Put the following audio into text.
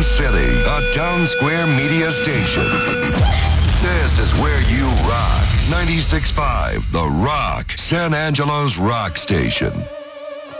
Queen City, a Town Square media station. This is where you rock. 96.5 The Rock, San Angelo's rock station.